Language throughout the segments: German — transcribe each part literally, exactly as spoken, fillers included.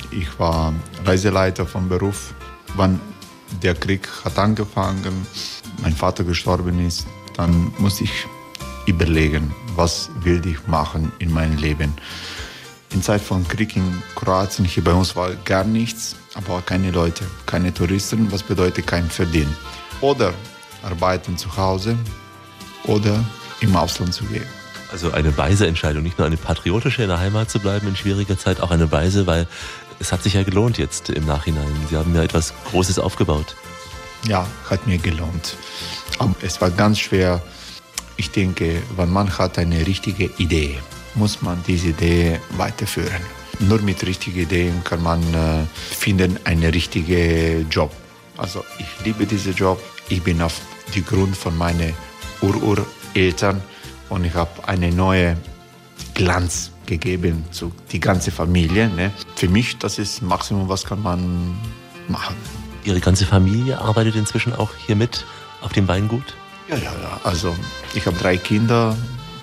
Ich war Reiseleiter vom Beruf. Wann der Krieg hat angefangen, mein Vater gestorben ist, dann musste ich überlegen, was will ich machen in meinem Leben. In Zeit von Krieg in Kroatien, hier bei uns war gar nichts, aber auch keine Leute, keine Touristen, was bedeutet kein Verdienen. Oder arbeiten zu Hause oder im Ausland zu gehen. Also eine weise Entscheidung, nicht nur eine patriotische, in der Heimat zu bleiben in schwieriger Zeit, auch eine weise, weil es hat sich ja gelohnt jetzt im Nachhinein. Sie haben ja etwas Großes aufgebaut. Ja, hat mir gelohnt. Aber es war ganz schwer. Ich denke, wenn man hat eine richtige Idee, muss man diese Idee weiterführen. Nur mit richtigen Ideen kann man äh, finden einen richtigen Job. Also ich liebe diesen Job. Ich bin auf die Grund von meinen Urureltern und ich habe eine neue Glanz gegeben zu die ganze Familie. Ne? Für mich, das ist das Maximum, was kann man machen. Ihre ganze Familie arbeitet inzwischen auch hier mit auf dem Weingut? Ja, ja, ja. Also ich habe drei Kinder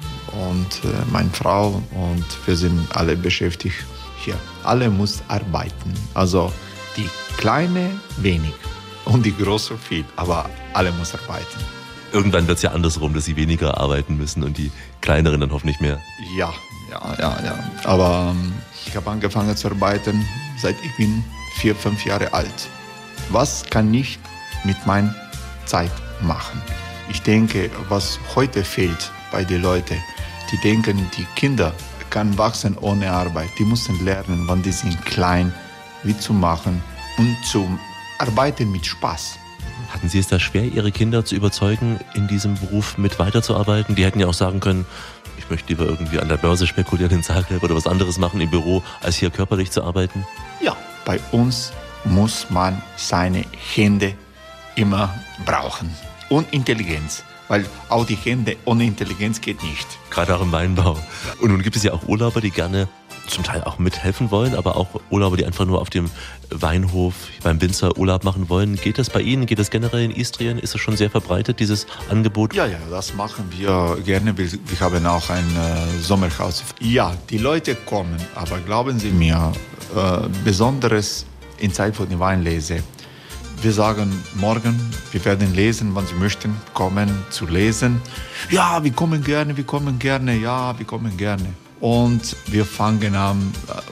und äh, meine Frau und wir sind alle beschäftigt hier. Alle müssen arbeiten. Also die Kleine wenig und die Große viel, aber alle müssen arbeiten. Irgendwann wird es ja andersrum, dass sie weniger arbeiten müssen und die Kleineren dann hoffentlich mehr. Ja, ja, ja, ja. Aber ähm, ich habe angefangen zu arbeiten, seit ich bin vier, fünf Jahre alt. Was kann ich mit meiner Zeit machen? Ich denke, was heute fehlt bei den Leuten, die denken, die Kinder können wachsen ohne Arbeit. Die müssen lernen, wann die sind klein, wie zu machen und zu arbeiten mit Spaß. Hatten Sie es da schwer, Ihre Kinder zu überzeugen, in diesem Beruf mit weiterzuarbeiten? Die hätten ja auch sagen können, ich möchte lieber irgendwie an der Börse spekulieren in Zagreb oder was anderes machen im Büro, als hier körperlich zu arbeiten. Ja, bei uns muss man seine Hände immer brauchen. Und Intelligenz, weil auch die Hände ohne Intelligenz geht nicht. Gerade auch im Weinbau. Und nun gibt es ja auch Urlauber, die gerne zum Teil auch mithelfen wollen, aber auch Urlauber, die einfach nur auf dem Weinhof beim Winzer Urlaub machen wollen. Geht das bei Ihnen? Geht das generell in Istrien? Ist es schon sehr verbreitet, dieses Angebot? Ja, ja, das machen wir gerne. Wir, wir haben auch ein äh, Sommerhaus. Ja, die Leute kommen, aber glauben Sie mir, äh, Besonderes in Zeit von der Weinlese. Wir sagen morgen, wir werden lesen, wann Sie möchten, kommen zu lesen. Ja, wir kommen gerne, wir kommen gerne, ja, wir kommen gerne. Und wir fangen an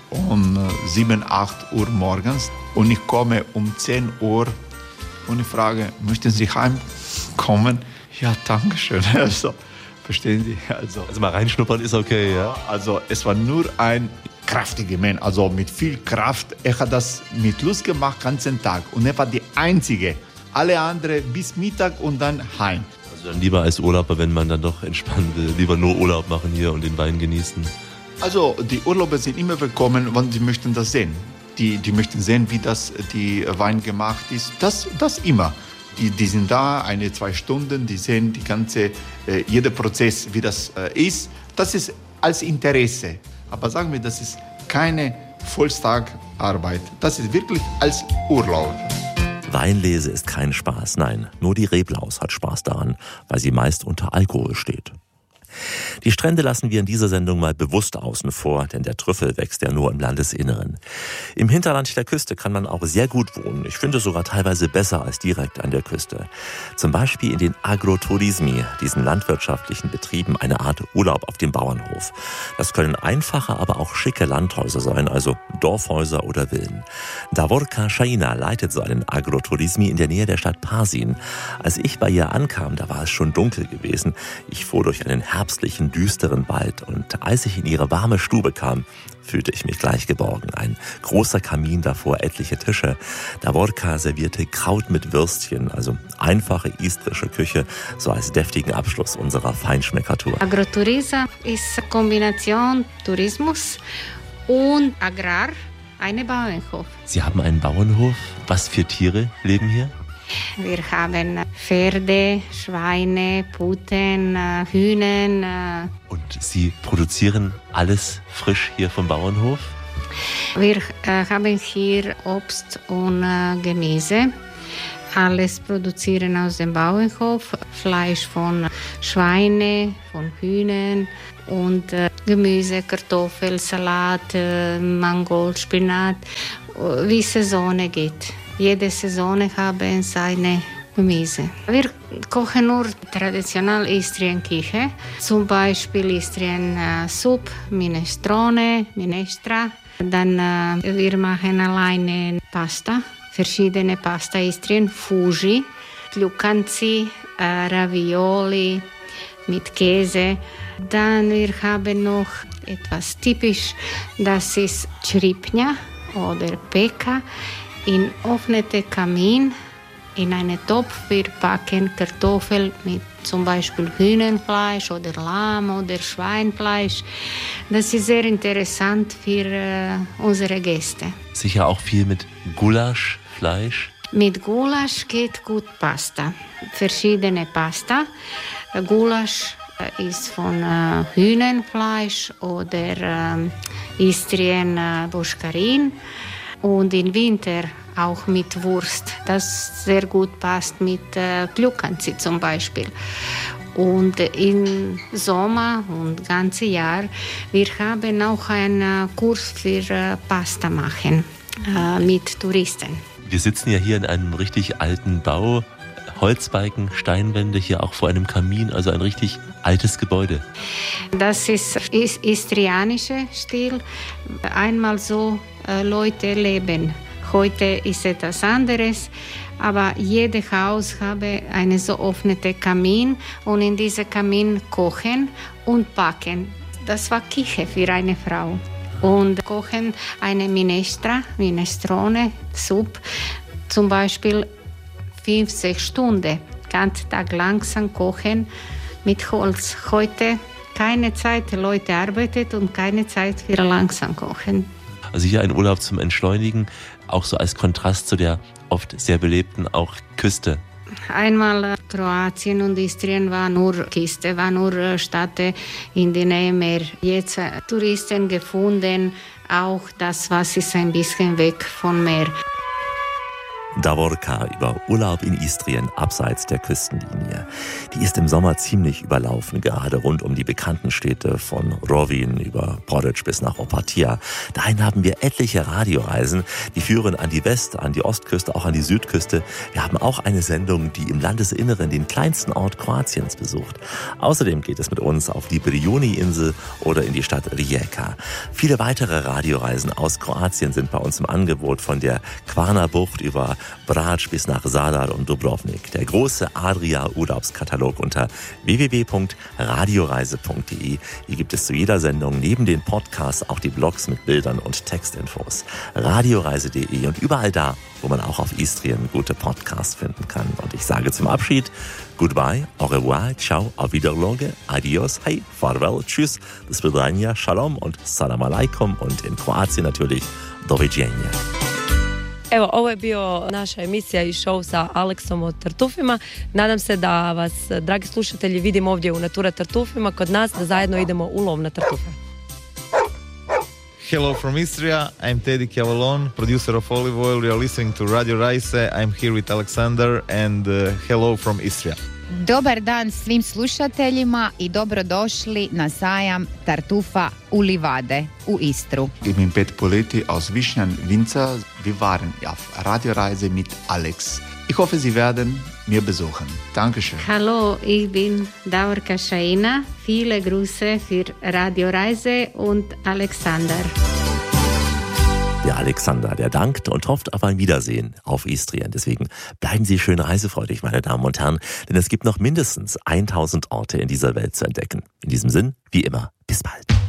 um sieben, acht Uhr morgens und ich komme um zehn Uhr und ich frage, möchten Sie heimkommen? Ja, danke schön. Also, verstehen Sie? Also, also mal reinschnuppern ist okay, ja? Also es war nur ein kraftiger Mann, also mit viel Kraft. Er hat das mit Lust gemacht, den ganzen Tag. Und er war die Einzige. Alle anderen bis Mittag und dann heim. Also dann lieber als Urlauber, wenn man dann doch entspannen will, lieber nur Urlaub machen hier und den Wein genießen. Also die Urlauber sind immer willkommen, wenn sie möchten das sehen. Die, die möchten sehen, wie das die Wein gemacht ist. Das, das immer. Die, die sind da, eine, zwei Stunden, die sehen die ganze, äh, jeder Prozess, wie das äh, ist. Das ist als Interesse. Aber sagen wir, das ist keine Volltagarbeit. Das ist wirklich als Urlaub. Weinlese ist kein Spaß, nein. Nur die Reblaus hat Spaß daran, weil sie meist unter Alkohol steht. Die Strände lassen wir in dieser Sendung mal bewusst außen vor, denn der Trüffel wächst ja nur im Landesinneren. Im Hinterland der Küste kann man auch sehr gut wohnen. Ich finde sogar teilweise besser als direkt an der Küste. Zum Beispiel in den Agroturismi, diesen landwirtschaftlichen Betrieben, eine Art Urlaub auf dem Bauernhof. Das können einfache, aber auch schicke Landhäuser sein, also Dorfhäuser oder Villen. Davorka Shaina leitet so einen Agroturismi in der Nähe der Stadt Pasin. Als ich bei ihr ankam, da war es schon dunkel gewesen. Ich fuhr durch einen herbstlichen, düsteren Wald und als ich in ihre warme Stube kam, fühlte ich mich gleich geborgen. Ein großer Kamin, davor etliche Tische. Davorka servierte Kraut mit Würstchen, also einfache istrische Küche, so als deftigen Abschluss unserer Feinschmeckertour. Agrotourism ist eine Kombination Tourismus und Agrar, eine Bauernhof. Sie haben einen Bauernhof. Was für Tiere leben hier? Wir haben Pferde, Schweine, Puten, Hühner. Und Sie produzieren alles frisch hier vom Bauernhof? Wir äh, haben hier Obst und äh, Gemüse. Alles produzieren aus dem Bauernhof. Fleisch von Schweine, von Hühnern und äh, Gemüse, Kartoffel, Salat, äh, Mangold, Spinat. wie Saison geht. Jede Saison haben seine Gemüse. Wir kochen nur traditionell Istrienküche, zum Beispiel Istrien äh, Suppe, Minestrone, Minestra. Dann äh, wir machen alleine Pasta, verschiedene Pasta Istrien, Fuji, Kljukanci, äh, Ravioli mit Käse. Dann wir haben noch etwas typisch, das ist Čripnja oder Peka in offenem Kamin. In einen Topf wir packen Kartoffeln mit zum Beispiel Hühnerfleisch oder Lamm oder Schweinfleisch. Das ist sehr interessant für äh, unsere Gäste. Sicher auch viel mit Gulasch, Fleisch? Mit Gulasch geht gut Pasta. Verschiedene Pasta. Gulasch ist von äh, Hühnerfleisch oder äh, Istrien äh, Boschkarin. Und im Winter auch mit Wurst, das sehr gut passt mit äh, Kljukanci zum Beispiel. Und im Sommer und ganze Jahr, wir haben auch einen Kurs für äh, Pasta machen äh, mit Touristen. Wir sitzen ja hier in einem richtig alten Bau, Holzbalken, Steinwände, hier auch vor einem Kamin, also ein richtig altes Gebäude. Das ist, ist istrianischer Stil, einmal so äh, Leute leben. Heute ist etwas anderes, aber jedes Haus habe einen so offenen Kamin und in diesem Kamin kochen und backen. Das war Küche für eine Frau. Und kochen eine Minestra, Minestrone, Suppe, zum Beispiel fünf, sechs Stunden, ganz Tag langsam kochen mit Holz. Heute keine Zeit, Leute arbeiten und keine Zeit für langsam kochen. Also hier ein Urlaub zum Entschleunigen, auch so als Kontrast zu der oft sehr belebten auch Küste. Einmal Kroatien und Istrien war nur Küste, war nur Stadt in der Nähe Meer. Jetzt Touristen gefunden, auch das Wasser ist ein bisschen weg vom Meer. Davorka über Urlaub in Istrien abseits der Küstenlinie. Die ist im Sommer ziemlich überlaufen, gerade rund um die bekannten Städte von Rovinj über Poreč bis nach Opatija. Dahin haben wir etliche Radioreisen, die führen an die West-, an die Ostküste, auch an die Südküste. Wir haben auch eine Sendung, die im Landesinneren den kleinsten Ort Kroatiens besucht. Außerdem geht es mit uns auf die Brijuni-Insel oder in die Stadt Rijeka. Viele weitere Radioreisen aus Kroatien sind bei uns im Angebot, von der Kvarner-Bucht über Brač bis nach Zadar und Dubrovnik. Der große Adria-Urlaubskatalog unter w w w punkt radioreise punkt d e. Hier gibt es zu jeder Sendung neben den Podcasts auch die Blogs mit Bildern und Textinfos. radioreise punkt d e und überall da, wo man auch auf Istrien gute Podcasts finden kann. Und ich sage zum Abschied goodbye, au revoir, ciao, auf Wiederloge, adios, hey, farewell, tschüss, do svidanja, shalom und salam alaikum und in Kroatien natürlich doviđenja. Evo, ovo je bio naša emisija i show sa Aleksom od Tartufima. Nadam se da vas, dragi slušatelji, vidimo ovdje u Natura Tartufima kod nas, da zajedno idemo u lov na tartufe. Hello from Istria, I'm Teddy Cavalon, producer of Olive Oil. You're listening to Radio Raise. I'm here with Alexander and uh, hello from Istria. Dobar dan svim slušateljima i dobrodošli na sajam tartufa u Livade u Istru. Ich bin Peter Poletti aus Višnjan Winzer. Wir waren auf Radioreise mit Alex. Ich hoffe, Sie werden mir besuchen. Dankeschön. Hallo, ich bin Davorka Šajina. Viele Grüße für Radioreise und Alexander. Der Alexander, der dankt und hofft auf ein Wiedersehen auf Istrien. Deswegen bleiben Sie schön reisefreudig, meine Damen und Herren, denn es gibt noch mindestens tausend Orte in dieser Welt zu entdecken. In diesem Sinn, wie immer, bis bald.